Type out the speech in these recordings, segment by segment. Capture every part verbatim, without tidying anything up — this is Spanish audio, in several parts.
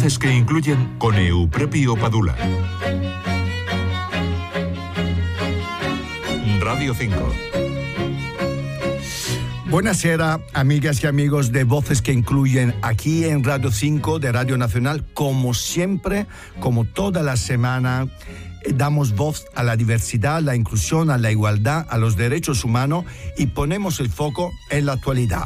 Voces que incluyen con Euprepio Padula. Radio cinco. Buonasera, amigas y amigos de Voces que incluyen aquí en Radio cinco de Radio Nacional. Como siempre, como toda la semana, damos voz a la diversidad, la inclusión, a la igualdad, a los derechos humanos y ponemos el foco en la actualidad,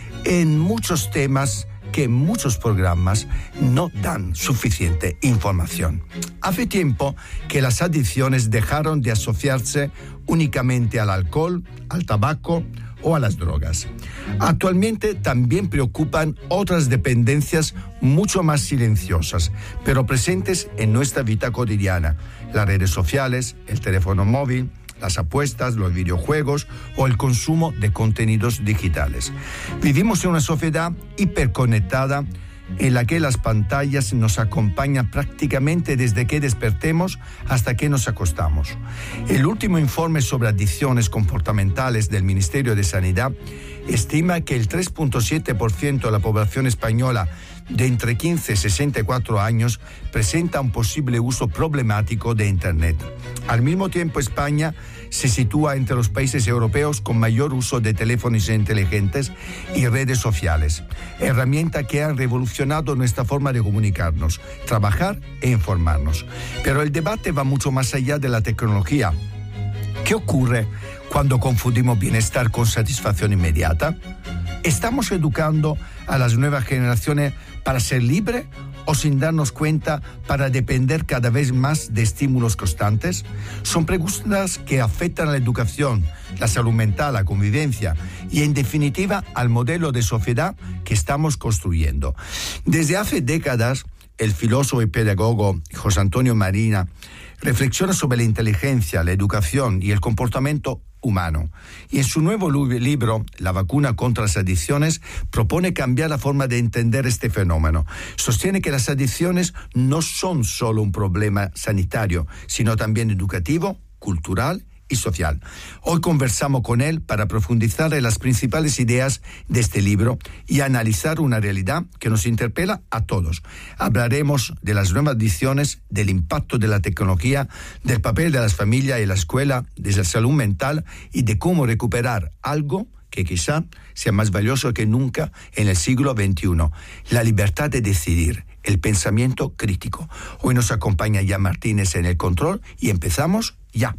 en muchos temas que muchos programas no dan suficiente información. Hace tiempo que las adicciones dejaron de asociarse únicamente al alcohol, al tabaco o a las drogas. Actualmente también preocupan otras dependencias mucho más silenciosas, pero presentes en nuestra vida cotidiana: las redes sociales, el teléfono móvil, las apuestas, los videojuegos o el consumo de contenidos digitales. Vivimos en una sociedad hiperconectada en la que las pantallas nos acompañan prácticamente desde que despertemos hasta que nos acostamos. El último informe sobre adicciones comportamentales del Ministerio de Sanidad estima que el tres punto siete por ciento de la población española de entre quince y sesenta y cuatro años presenta un posible uso problemático de Internet. Al mismo tiempo, España se sitúa entre los países europeos con mayor uso de teléfonos inteligentes y redes sociales, herramientas que han revolucionado nuestra forma de comunicarnos, trabajar e informarnos. Pero el debate va mucho más allá de la tecnología. ¿Qué ocurre cuando confundimos bienestar con satisfacción inmediata? ¿Estamos educando a las nuevas generaciones para ser libres o, sin darnos cuenta, para depender cada vez más de estímulos constantes? Son preguntas que afectan a la educación, la salud mental, la convivencia y, en definitiva, al modelo de sociedad que estamos construyendo. Desde hace décadas, el filósofo y pedagogo José Antonio Marina reflexiona sobre la inteligencia, la educación y el comportamiento humano. Y en su nuevo libro, La vacuna contra las adicciones, propone cambiar la forma de entender este fenómeno. Sostiene que las adicciones no son solo un problema sanitario, sino también educativo, cultural y social. Hoy conversamos con él para profundizar en las principales ideas de este libro y analizar una realidad que nos interpela a todos. Hablaremos de las nuevas adicciones, del impacto de la tecnología, del papel de las familias y la escuela, de la salud mental y de cómo recuperar algo que quizá sea más valioso que nunca en el siglo veintiuno, la libertad de decidir, el pensamiento crítico. Hoy nos acompaña Jan Martínez en el control y empezamos ya.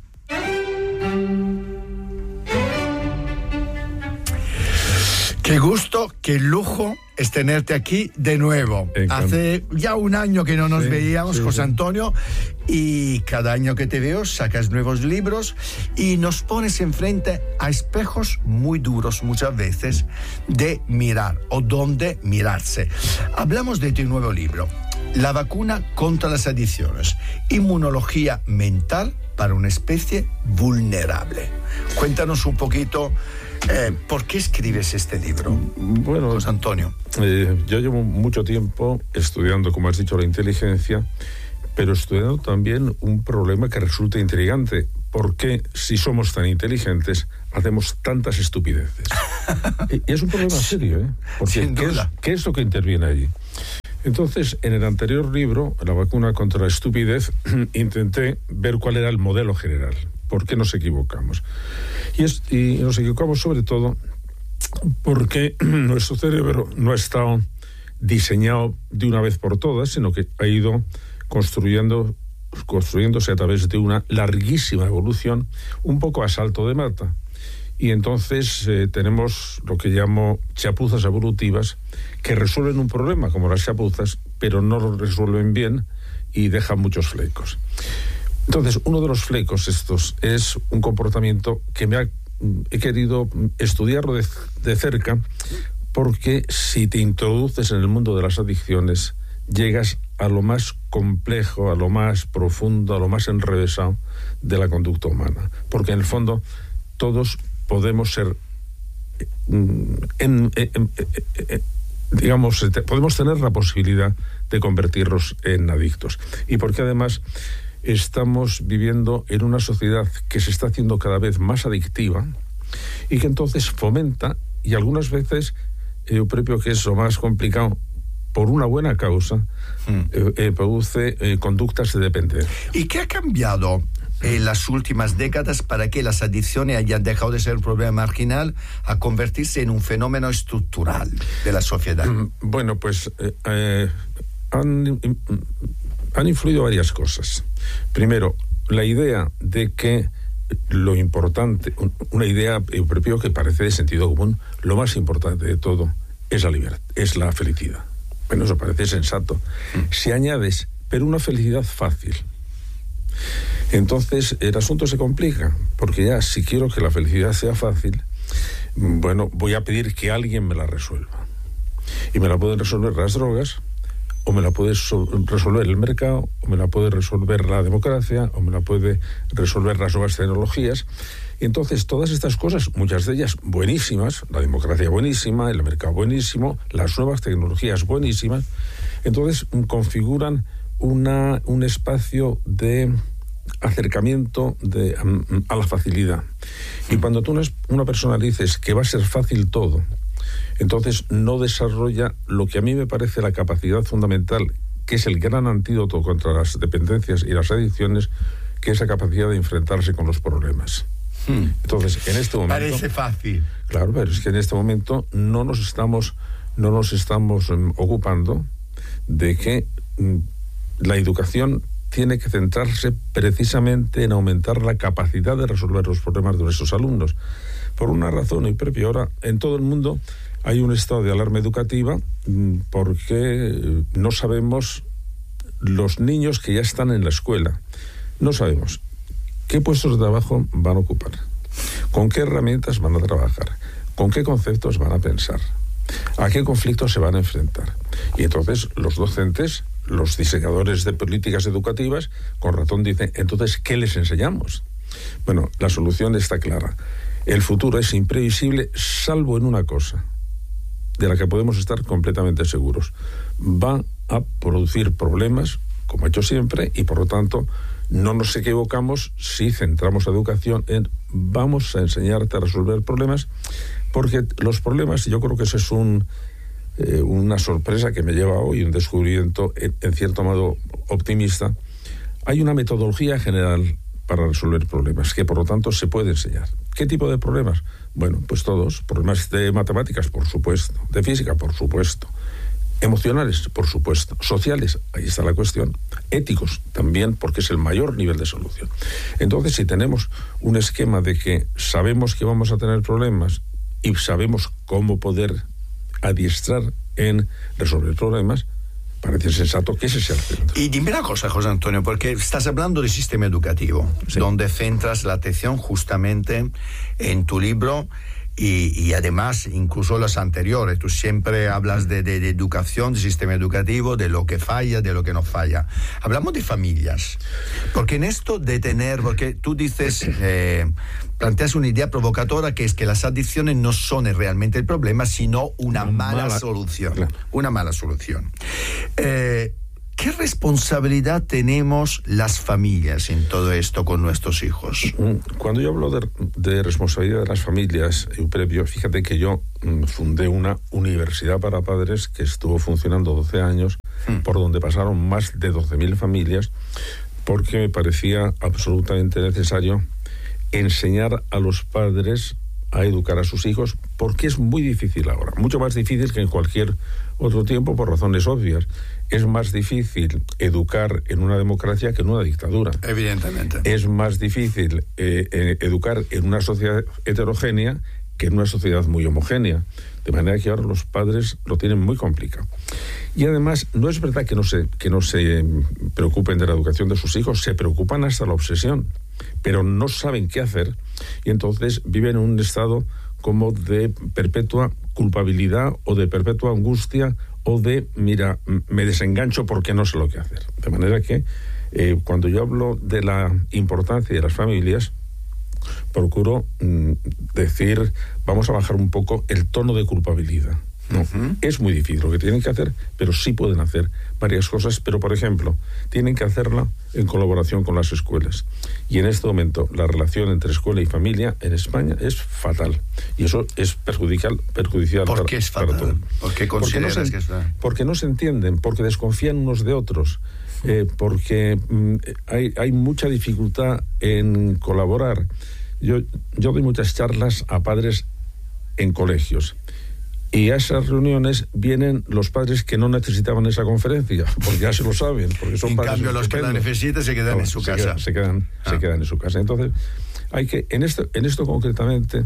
Qué gusto, qué lujo es tenerte aquí de nuevo. Encant- Hace ya un año que no nos sí, veíamos, sí, José Antonio, y cada año que te veo sacas nuevos libros y nos pones enfrente a espejos muy duros muchas veces de mirar o dónde mirarse. Hablamos de tu nuevo libro, La vacuna contra las adicciones, inmunología mental para una especie vulnerable. Cuéntanos un poquito, eh, ¿por qué escribes este libro? Bueno, José Antonio. Eh, yo llevo mucho tiempo estudiando, como has dicho, la inteligencia, pero estudiando también un problema que resulta intrigante. ¿Por qué, si somos tan inteligentes, hacemos tantas estupideces? y, y es un problema serio, ¿eh? Porque Sin ¿qué duda. es, ¿qué es lo que interviene allí? Entonces, en el anterior libro, La vacuna contra la estupidez, intenté ver cuál era el modelo general, por qué nos equivocamos. Y, es, y nos equivocamos sobre todo porque nuestro cerebro no ha estado diseñado de una vez por todas, sino que ha ido construyendo, construyéndose a través de una larguísima evolución, un poco a salto de mata. Y entonces eh, tenemos lo que llamo chapuzas evolutivas que resuelven un problema, como las chapuzas, pero no lo resuelven bien y dejan muchos flecos. Entonces, uno de los flecos estos es un comportamiento que me ha, he querido estudiarlo de, de cerca, porque si te introduces en el mundo de las adicciones, llegas a lo más complejo, a lo más profundo, a lo más enrevesado de la conducta humana. Porque en el fondo todos podemos ser, en, en, en, en, digamos, podemos tener la posibilidad de convertirnos en adictos. Y porque además estamos viviendo en una sociedad que se está haciendo cada vez más adictiva y que entonces fomenta, y algunas veces, yo creo que es lo más complicado, por una buena causa, mm. eh, eh, produce eh, conductas de dependencia. ¿Y qué ha cambiado en las últimas décadas para que las adicciones hayan dejado de ser un problema marginal a convertirse en un fenómeno estructural de la sociedad? Bueno, pues eh, eh, han, han influido varias cosas. Primero, la idea de que lo importante, una idea propio que parece de sentido común, lo más importante de todo es la libertad, es la felicidad. Bueno, eso parece sensato. Mm. Si añades, pero una felicidad fácil, entonces el asunto se complica, porque ya si quiero que la felicidad sea fácil, bueno, voy a pedir que alguien me la resuelva. Y me la pueden resolver las drogas, o me la puede resolver el mercado, o me la puede resolver la democracia, o me la puede resolver las nuevas tecnologías. Y entonces todas estas cosas, muchas de ellas buenísimas, la democracia buenísima, el mercado buenísimo, las nuevas tecnologías buenísimas, entonces configuran una, un espacio de acercamiento de, a la facilidad. Y cuando tú una persona dices que va a ser fácil todo, entonces no desarrolla lo que a mí me parece la capacidad fundamental, que es el gran antídoto contra las dependencias y las adicciones, que es la capacidad de enfrentarse con los problemas. Hmm. Entonces, en este momento... Parece fácil. Claro, pero es que en este momento no nos estamos, no nos estamos um, ocupando de que um, la educación tiene que centrarse precisamente en aumentar la capacidad de resolver los problemas de nuestros alumnos. Por una razón y propia, ahora en todo el mundo hay un estado de alarma educativa porque no sabemos los niños que ya están en la escuela. No sabemos qué puestos de trabajo van a ocupar, con qué herramientas van a trabajar, con qué conceptos van a pensar, a qué conflictos se van a enfrentar. Y entonces los docentes, los diseñadores de políticas educativas, con razón dicen, entonces, ¿qué les enseñamos? Bueno, la solución está clara. El futuro es imprevisible, salvo en una cosa, de la que podemos estar completamente seguros. Va a producir problemas, como ha hecho siempre, y por lo tanto no nos equivocamos si centramos la educación en vamos a enseñarte a resolver problemas, porque los problemas, yo creo que eso es un, eh, una sorpresa que me lleva hoy, un descubrimiento en, en cierto modo optimista. Hay una metodología general para resolver problemas, que por lo tanto se puede enseñar. ¿Qué tipo de problemas? Bueno, pues todos. Problemas de matemáticas, por supuesto. De física, por supuesto. Emocionales, por supuesto. Sociales, ahí está la cuestión. Éticos, también, porque es el mayor nivel de solución. Entonces, si tenemos un esquema de que sabemos que vamos a tener problemas y sabemos cómo poder adiestrar en resolver problemas, parece sensato que ese sea el centro. Y dime una cosa, José Antonio, porque estás hablando del sistema educativo, sí, donde centras la atención justamente en tu libro y, y además incluso los anteriores. Tú siempre hablas de, de, de educación, del sistema educativo, de lo que falla, de lo que no falla. Hablamos de familias, porque en esto de tener, porque tú dices... Eh, planteas una idea provocadora, que es que las adicciones no son realmente el problema, sino una, una mala, mala solución. Claro. Una mala solución. Eh, ¿Qué responsabilidad tenemos las familias en todo esto con nuestros hijos? Cuando yo hablo de, de responsabilidad de las familias, Euprebio, fíjate que yo fundé una universidad para padres que estuvo funcionando doce años, hmm. por donde pasaron más de doce mil familias, porque me parecía absolutamente necesario enseñar a los padres a educar a sus hijos, porque es muy difícil ahora, mucho más difícil que en cualquier otro tiempo, por razones obvias. Es más difícil educar en una democracia que en una dictadura. Evidentemente. Es más difícil eh, eh, educar en una sociedad heterogénea que en una sociedad muy homogénea. De manera que ahora los padres lo tienen muy complicado. Y además, no es verdad que no se, que no se preocupen de la educación de sus hijos, se preocupan hasta la obsesión, pero no saben qué hacer y entonces viven en un estado como de perpetua culpabilidad o de perpetua angustia o de, mira, me desengancho porque no sé lo que hacer. De manera que eh, cuando yo hablo de la importancia de las familias, procuro mm, decir, vamos a bajar un poco el tono de culpabilidad. No, uh-huh. Es muy difícil lo que tienen que hacer, pero sí pueden hacer varias cosas. Pero, por ejemplo, tienen que hacerla en colaboración con las escuelas. Y en este momento la relación entre escuela y familia en España es fatal. Y eso es perjudicial, perjudicial ¿Por para, qué es para fatal? todo. ¿Por qué consideras porque no se, que es fatal? Porque no se entienden, porque desconfían unos de otros. Eh, porque mm, hay, hay mucha dificultad en colaborar. Yo, yo doy muchas charlas a padres en colegios. Y a esas reuniones vienen los padres que no necesitaban esa conferencia, porque ya se lo saben, porque son en padres cambio, los que la necesitan se quedan no, en su se casa. Quedan, se, quedan, ah. se quedan en su casa. Entonces, hay que, en esto, en esto concretamente,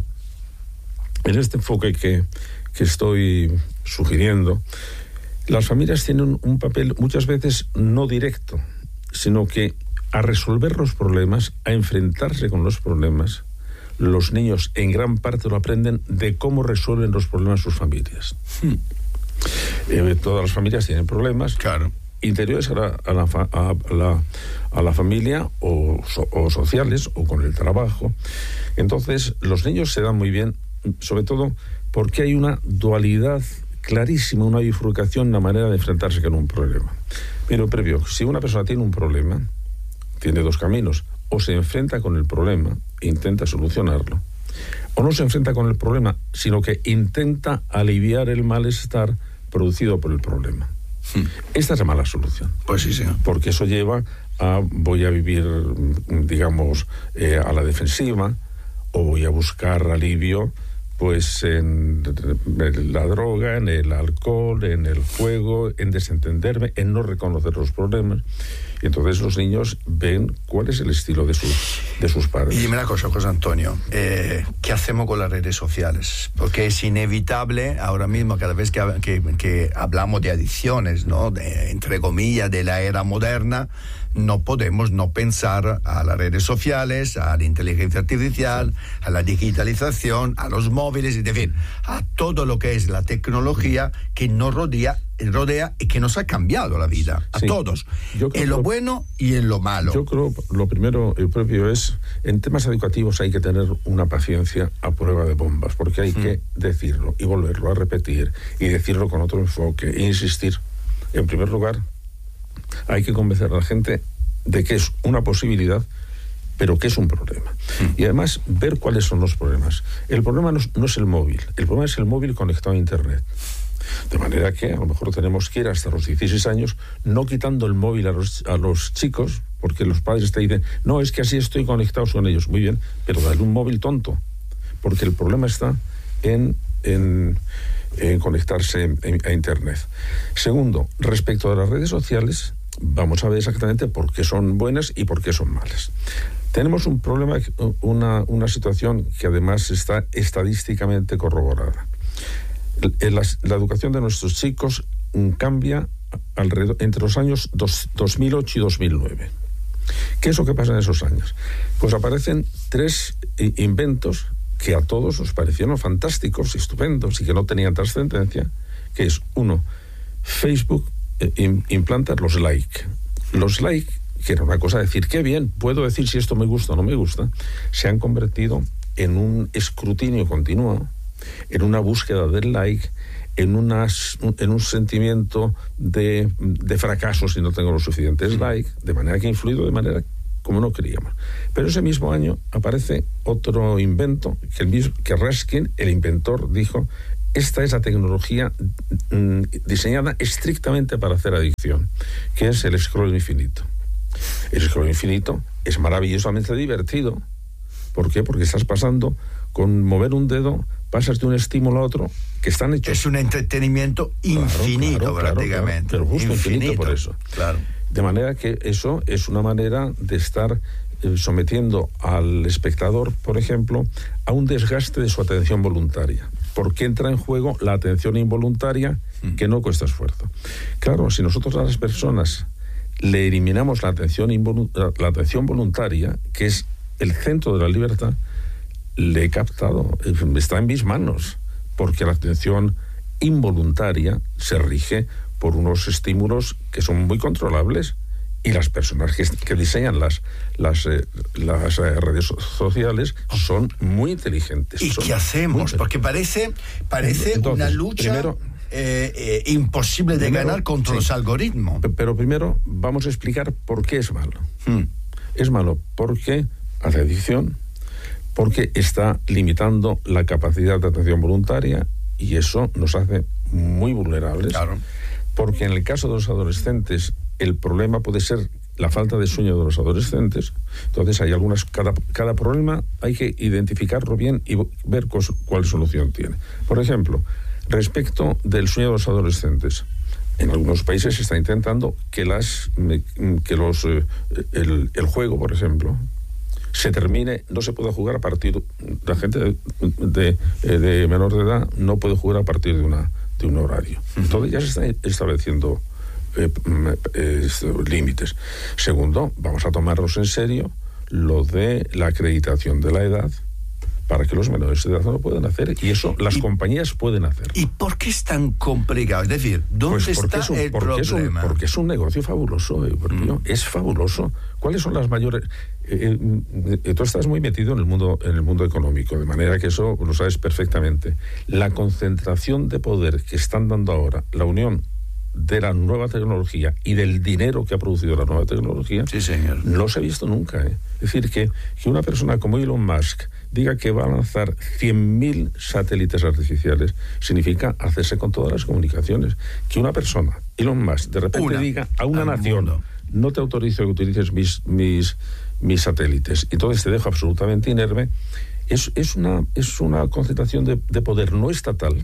en este enfoque que, que estoy sugiriendo, las familias tienen un papel muchas veces no directo, sino que a resolver los problemas, a enfrentarse con los problemas, los niños en gran parte lo aprenden de cómo resuelven los problemas sus familias. Hmm. Eh, todas las familias tienen problemas claro. interiores a la, a la, a la, a la familia o, so, o sociales o con el trabajo. Entonces, los niños se dan muy bien, sobre todo porque hay una dualidad clarísima, una bifurcación en la manera de enfrentarse con un problema. Pero previo, si una persona tiene un problema, tiene dos caminos: o se enfrenta con el problema e intenta solucionarlo, o no se enfrenta con el problema, sino que intenta aliviar el malestar producido por el problema. Hmm. Esta es la mala solución. Pues sí, sí. Porque eso lleva a voy a vivir, digamos, eh, a la defensiva, o voy a buscar alivio pues en la droga, en el alcohol, en el juego, en desentenderme, en no reconocer los problemas. Y entonces los niños ven cuál es el estilo de sus, de sus padres. Y dime una cosa, José Antonio, eh, ¿qué hacemos con las redes sociales? Porque es inevitable ahora mismo, cada vez que, que, que hablamos de adicciones, ¿no? De, entre comillas, de la era moderna, no podemos no pensar a las redes sociales, a la inteligencia artificial, a la digitalización, a los móviles, es decir, a todo lo que es la tecnología que nos rodea, rodea y que nos ha cambiado la vida, a sí. todos, en lo bueno y en lo malo. Yo creo, lo primero, el propio es, en temas educativos hay que tener una paciencia a prueba de bombas, porque hay mm. que decirlo y volverlo a repetir y decirlo con otro enfoque e insistir. En primer lugar, hay que convencer a la gente de que es una posibilidad, pero que es un problema. Mm. Y además, ver cuáles son los problemas. El problema no es, no es el móvil, el problema es el móvil conectado a Internet. De manera que a lo mejor tenemos que ir hasta los dieciséis años, no quitando el móvil a los, a los chicos, porque los padres te dicen, no, es que así estoy conectados con ellos. Muy bien, pero dale un móvil tonto, porque el problema está en, en, en conectarse en, en, a Internet. Segundo, respecto a las redes sociales, vamos a ver exactamente por qué son buenas y por qué son malas. Tenemos un problema, una, una situación que además está estadísticamente corroborada. La, la educación de nuestros chicos cambia alrededor, entre los años dos, dos mil ocho y dos mil nueve. ¿Qué es lo que pasa en esos años? Pues aparecen tres inventos que a todos nos parecieron fantásticos, estupendos y que no tenían trascendencia, que es, uno, Facebook eh, implanta los like. Los like, que era una cosa de decir, qué bien, puedo decir si esto me gusta o no me gusta, se han convertido en un escrutinio continuo, en una búsqueda del like, en, unas, en un sentimiento de, de fracaso si no tengo los suficientes likes, de manera que ha influido de manera como no queríamos. Pero ese mismo año aparece otro invento que, el mismo, que Raskin, el inventor, dijo, esta es la tecnología mm, diseñada estrictamente para hacer adicción, que es el scroll infinito. El scroll infinito es maravillosamente divertido. ¿Por qué? Porque estás pasando, con mover un dedo, pasas de un estímulo a otro, que están hechos... Es un entretenimiento infinito, claro, claro, prácticamente. Claro, pero justo infinito, infinito por eso. Claro. De manera que eso es una manera de estar eh, sometiendo al espectador, por ejemplo, a un desgaste de su atención voluntaria, porque entra en juego la atención involuntaria, mm. que no cuesta esfuerzo. Claro, si nosotros a las personas le eliminamos la atención, involu- la atención voluntaria, que es el centro de la libertad, le he captado, está en mis manos, porque la atención involuntaria se rige por unos estímulos que son muy controlables, y las personas que, que diseñan las, las, eh, las eh, redes sociales son muy inteligentes. ¿Y qué hacemos? Porque parece, parece Entonces, una lucha... Primero, eh, eh, imposible de primero, ganar contra sí. los algoritmos. Pero primero vamos a explicar por qué es malo. Hmm. Es malo porque hace adicción, porque está limitando la capacidad de atención voluntaria y eso nos hace muy vulnerables. Claro. Porque en el caso de los adolescentes el problema puede ser la falta de sueño de los adolescentes. Entonces hay algunas, cada, cada problema hay que identificarlo bien y ver cos, cuál solución tiene. Por ejemplo, respecto del sueño de los adolescentes, en algunos países se está intentando que las que los eh, el, el juego, por ejemplo, se termine, no se puede jugar a partir, la gente de, de, de menor de edad no puede jugar a partir de una de un horario. Entonces ya se están estableciendo eh, eh, límites. Segundo, vamos a tomarnos en serio lo de la acreditación de la edad para que los menores de edad no lo puedan hacer, y eso las y, compañías pueden hacer. ¿Y por qué es tan complicado? Es decir, ¿dónde pues está un, el porque problema? Es un, porque es un negocio fabuloso, eh, mm. es fabuloso. ¿Cuáles son las mayores...? Eh, eh, tú estás muy metido en el mundo en el mundo económico, de manera que eso lo sabes perfectamente. La concentración de poder que están dando ahora, la unión de la nueva tecnología y del dinero que ha producido la nueva tecnología, sí, señor, no se ha visto nunca. ¿eh? Es decir, que, que una persona como Elon Musk diga que va a lanzar cien mil satélites artificiales significa hacerse con todas las comunicaciones. Que una persona, Elon Musk, de repente una, diga a una nación, mundo. no te autorizo que utilices mis, mis, mis satélites, entonces te dejo absolutamente inerme, es, es, una, es una concentración de, de poder no estatal,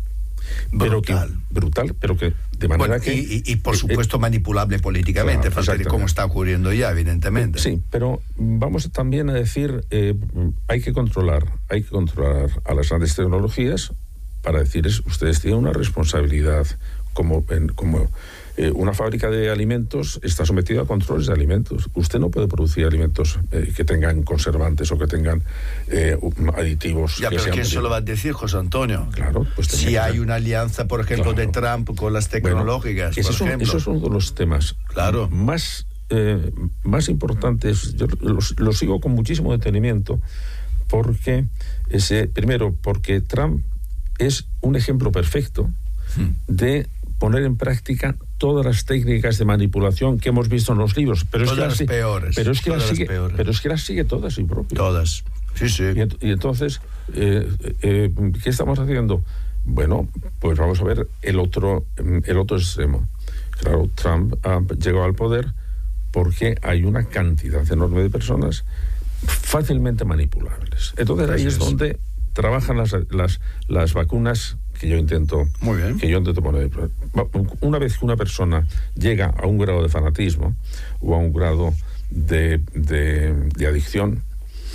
pero brutal. Que, brutal, pero que de manera bueno, que... Y, y, y por supuesto eh, manipulable políticamente, claro, como está ocurriendo ya, evidentemente. Sí, pero vamos también a decir, eh, hay que controlar, hay que controlar a las grandes tecnologías para decirles, ustedes tienen una responsabilidad como... En, como Eh, una fábrica de alimentos está sometida a controles de alimentos. Usted no puede producir alimentos eh, que tengan conservantes o que tengan eh, aditivos. Ya, que pero sean ¿quién se lo va a decir, José Antonio? Claro, pues si hay una alianza, por ejemplo, claro. de Trump con las tecnológicas, bueno, por son, ejemplo. Esos son uno de los temas claro. más, eh, más importantes. Yo los, los sigo con muchísimo detenimiento porque, ese, primero, porque Trump es un ejemplo perfecto hmm. de poner en práctica todas las técnicas de manipulación que hemos visto en los libros, pero todas es que las las, peores, pero es que todas las sigue, peores. pero es que las sigue todas y propio. Todas, sí, sí. Y, y entonces, eh, eh, ¿qué estamos haciendo? Bueno, pues vamos a ver el otro, el otro extremo. Claro, Trump ha llegado al poder porque hay una cantidad enorme de personas fácilmente manipulables. Entonces ahí es donde trabajan las, las, las vacunas que yo intento Muy bien. que yo intento poner. Una vez que una persona llega a un grado de fanatismo o a un grado de, de, de adicción,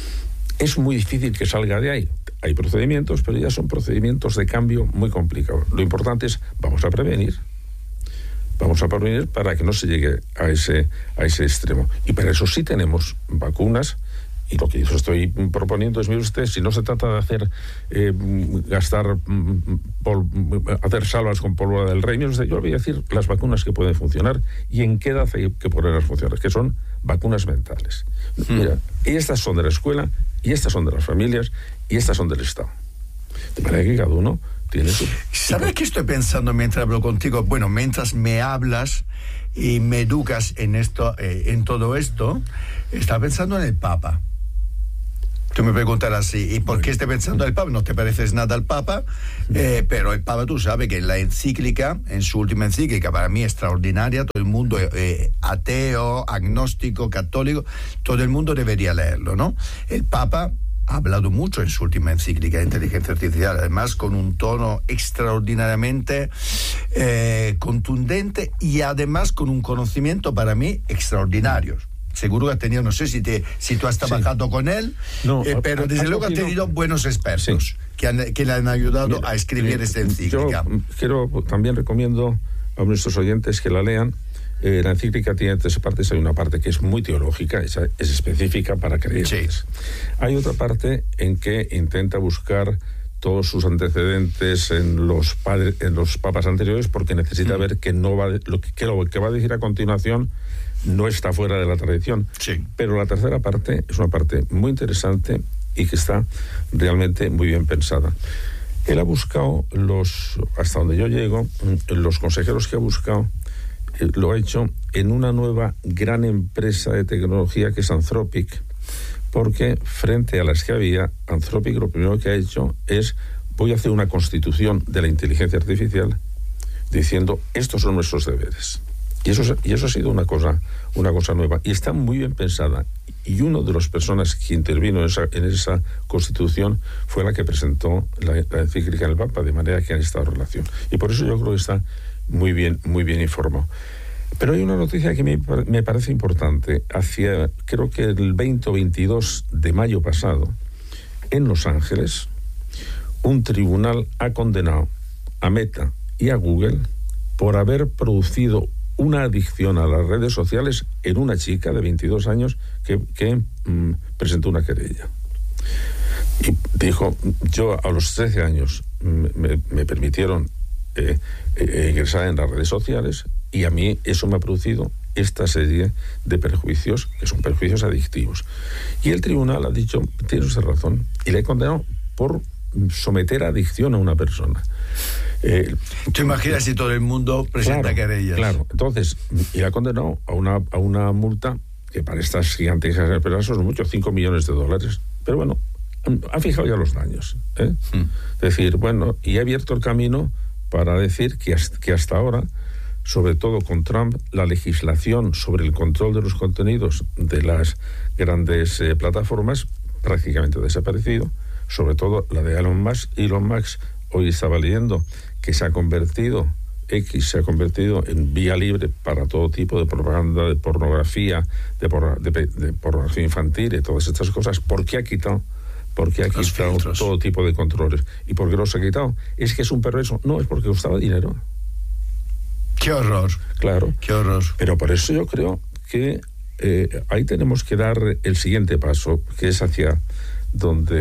es muy difícil que salga de ahí. Hay procedimientos, pero ya son procedimientos de cambio muy complicados. Lo importante es, vamos a prevenir, vamos a prevenir para que no se llegue a ese, a ese extremo. Y para eso sí tenemos vacunas. Y lo que yo estoy proponiendo es, mire usted, si no se trata de hacer eh, gastar pol, hacer salvas con pólvora del rey, yo le voy a decir las vacunas que pueden funcionar y en qué edad hay que ponerlas a funcionar, que son vacunas mentales. Mm. Mira, y estas son de la escuela, y estas son de las familias, y estas son del Estado. De manera que cada uno tiene su... ¿Sabes qué estoy pensando mientras hablo contigo? Bueno, mientras me hablas y me educas en esto, eh, en todo esto, estaba pensando en el Papa. Tú me preguntarás, ¿y por qué estoy pensando en el Papa? No te pareces nada al Papa, eh, pero el Papa, tú sabes que en la encíclica, en su última encíclica, para mí extraordinaria, todo el mundo eh, ateo, agnóstico, católico, todo el mundo debería leerlo, ¿no? El Papa ha hablado mucho en su última encíclica de inteligencia artificial, además con un tono extraordinariamente eh, contundente y además con un conocimiento para mí extraordinario. Seguro que ha tenido, no sé si, te, si tú has trabajado sí. con él, no, eh, pero desde ha, luego ha tenido buenos expertos sí. que, han, que le han ayudado Mira, a escribir eh, esta encíclica. Yo quiero, también recomiendo a nuestros oyentes que la lean. Eh, la encíclica tiene tres partes. Hay una parte que es muy teológica, es, es específica para creyentes. Sí. Hay otra parte en que intenta buscar todos sus antecedentes en los padres, en los papas anteriores, porque necesita mm. ver que no va lo que, que lo que va a decir a continuación no está fuera de la tradición. Sí. Pero la tercera parte es una parte muy interesante y que está realmente muy bien pensada. Él ha buscado, los hasta donde yo llego, los consejeros que ha buscado, eh, lo ha hecho en una nueva gran empresa de tecnología que es Anthropic, porque frente a las que había, Anthropic lo primero que ha hecho es: voy a hacer una constitución de la inteligencia artificial diciendo estos son nuestros deberes. Y eso, y eso ha sido una cosa, una cosa nueva. Y está muy bien pensada. Y una de las personas que intervino en esa, en esa constitución fue la que presentó la, la encíclica del Papa, de manera que han estado en relación. Y por eso yo creo que está muy bien, muy bien informado. Pero hay una noticia que me, me parece importante. Hacia, creo que el veinte o veintidós de mayo pasado, en Los Ángeles, un tribunal ha condenado a Meta y a Google por haber producido una adicción a las redes sociales en una chica de veintidós años que, que mm, presentó una querella. Y dijo: yo a los trece años me, me permitieron eh, eh, ingresar en las redes sociales y a mí eso me ha producido esta serie de perjuicios, que son perjuicios adictivos. Y el tribunal ha dicho: tiene usted razón, y le ha condenado por someter a adicción a una persona. Eh, ¿Te imaginas si todo el mundo presenta claro, querellas? Claro, entonces, y ha condenado a una, a una multa que para estas gigantescas empresas son muchos, cinco millones de dólares. Pero bueno, ha fijado ya los daños. ¿eh? Mm. Es decir, bueno, y ha abierto el camino para decir que hasta, que hasta ahora, sobre todo con Trump, la legislación sobre el control de los contenidos de las grandes eh, plataformas prácticamente ha desaparecido, sobre todo la de Elon Musk. Elon Musk, hoy estaba leyendo que se ha convertido, X se ha convertido en vía libre para todo tipo de propaganda, de pornografía, de, por, de, de pornografía infantil y todas estas cosas. ¿Por qué ha quitado? Porque ha los quitado filtros. Todo tipo de controles. ¿Y por qué los ha quitado? ¿Es que es un perverso? No, es porque costaba dinero. ¡Qué horror! Claro. ¡Qué horror! Pero por eso yo creo que eh, ahí tenemos que dar el siguiente paso, que es hacia donde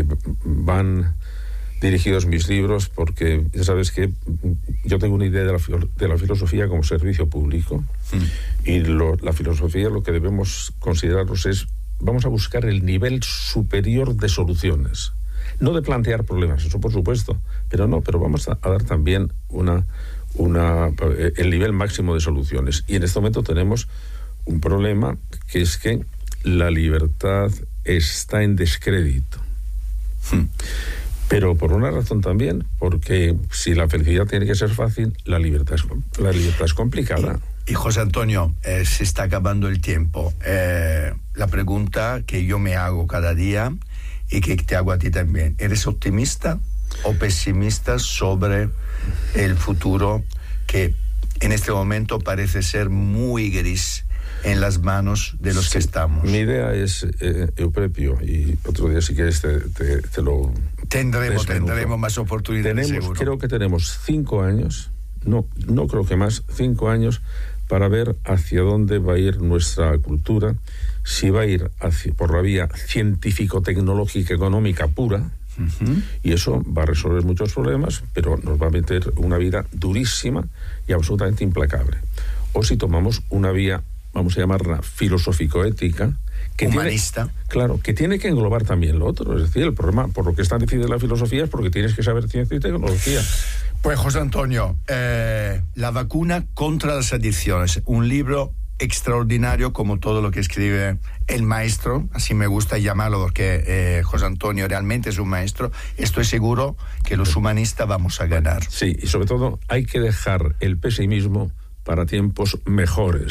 van dirigidos mis libros, porque ya sabes que yo tengo una idea de la, de la filosofía como servicio público, mm. y lo, la filosofía lo que debemos considerarnos es: vamos a buscar el nivel superior de soluciones, no de plantear problemas, eso por supuesto, pero no, pero vamos a, a dar también una, una, el nivel máximo de soluciones. Y en este momento tenemos un problema, que es que la libertad está en descrédito. Hmm. Pero por una razón también, porque si la felicidad tiene que ser fácil, la libertad es, la libertad es complicada. Y, y José Antonio, eh, se está acabando el tiempo. Eh, la pregunta que yo me hago cada día y que te hago a ti también: ¿eres optimista o pesimista sobre el futuro, que en este momento parece ser muy gris en las manos de los sí, que estamos? Mi idea es, eh, Euprepio, y otro día si quieres te, te, te lo... Tendremos, tendremos más oportunidades, tenemos, seguro. Creo que tenemos cinco años, no, no creo que más, cinco años para ver hacia dónde va a ir nuestra cultura, si va a ir hacia, por la vía científico-tecnológica económica pura, uh-huh. y eso va a resolver muchos problemas, pero nos va a meter una vida durísima y absolutamente implacable. O si tomamos una vía, vamos a llamarla filosófico-ética, que humanista. Tiene, claro, que tiene que englobar también lo otro. Es decir, el problema, por lo que está decidida la filosofía, es porque tienes que saber ciencia y tecnología. Pues José Antonio, eh, La vacuna contra las adicciones, un libro extraordinario, como todo lo que escribe el maestro, así me gusta llamarlo, porque eh, José Antonio realmente es un maestro. Estoy seguro que los humanistas vamos a ganar. Sí, y sobre todo hay que dejar el pesimismo para tiempos mejores.